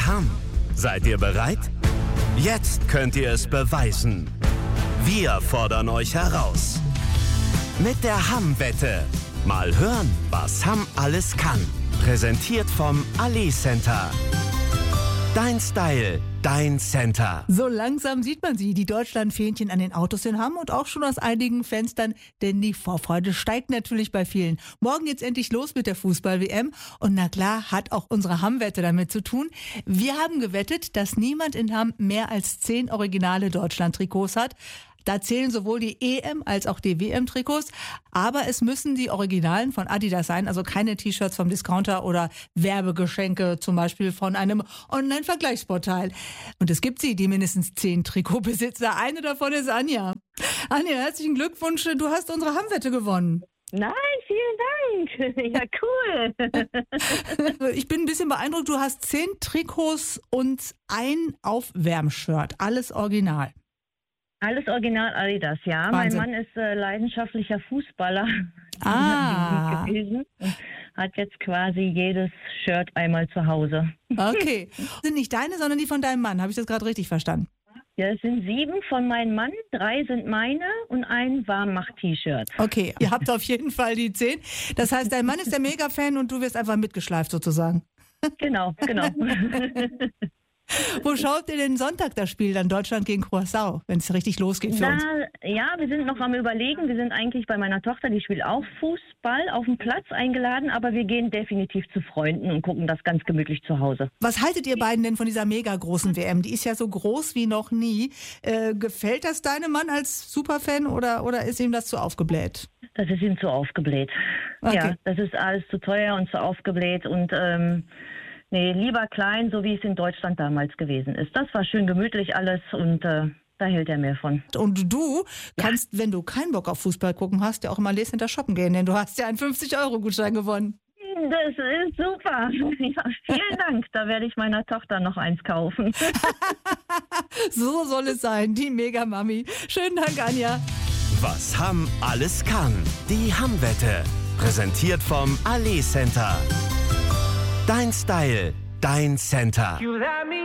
Hamm. Seid ihr bereit? Jetzt könnt ihr es beweisen. Wir fordern euch heraus. Mit der Hamm-Wette. Mal hören, was Hamm alles kann. Präsentiert vom Allee Center. Dein Style, dein Center. So langsam sieht man sie, die Deutschlandfähnchen an den Autos in Hamm und auch schon aus einigen Fenstern, denn die Vorfreude steigt natürlich bei vielen. Morgen geht's endlich los mit der Fußball-WM und na klar hat auch unsere Hamm-Wette damit zu tun. Wir haben gewettet, dass niemand in Hamm mehr als 10 originale Deutschland-Trikots hat. Da zählen sowohl die EM als auch die WM-Trikots, aber es müssen die Originalen von Adidas sein, also keine T-Shirts vom Discounter oder Werbegeschenke zum Beispiel von einem Online-Vergleichsportal. Und es gibt sie, die mindestens 10 Trikotbesitzer. Eine davon ist Anja. Anja, herzlichen Glückwunsch, du hast unsere Hamm-Wette gewonnen. Nein, vielen Dank. Ja, cool. Ich bin ein bisschen beeindruckt, du hast 10 Trikots und ein Aufwärmshirt, alles original. Alles original Adidas, ja. Wahnsinn. Mein Mann ist leidenschaftlicher Fußballer gewesen und hat jetzt quasi jedes Shirt einmal zu Hause. Okay. Sind nicht deine, sondern die von deinem Mann. Habe ich das gerade richtig verstanden? Ja, es sind 7 von meinem Mann, 3 sind meine und ein Warmmacht-T-Shirt. Okay, ihr habt auf jeden Fall die 10. Das heißt, dein Mann ist der Mega-Fan und du wirst einfach mitgeschleift sozusagen. Genau. Wo schaut ihr denn Sonntag das Spiel dann Deutschland gegen Curaçao, wenn es richtig losgeht für uns? Ja, wir sind noch am Überlegen. Wir sind eigentlich bei meiner Tochter, die spielt auch Fußball, auf dem Platz eingeladen, aber wir gehen definitiv zu Freunden und gucken das ganz gemütlich zu Hause. Was haltet ihr beiden denn von dieser mega großen WM? Die ist ja so groß wie noch nie. Gefällt das deinem Mann als Superfan oder ist ihm das zu aufgebläht? Das ist ihm zu aufgebläht. Okay. Ja, das ist alles zu teuer und zu aufgebläht und nee, lieber klein, so wie es in Deutschland damals gewesen ist. Das war schön gemütlich alles und da hält er mehr von. Und du kannst, wenn du keinen Bock auf Fußball gucken hast, ja auch im Allee Center shoppen gehen, denn du hast ja einen 50-Euro-Gutschein gewonnen. Das ist super. Ja, vielen Dank. Da werde ich meiner Tochter noch eins kaufen. So soll es sein, die Mega-Mami. Schönen Dank, Anja. Was Hamm alles kann. Die Hamm-Wette. Präsentiert vom Allee Center. Dein Style, dein Center.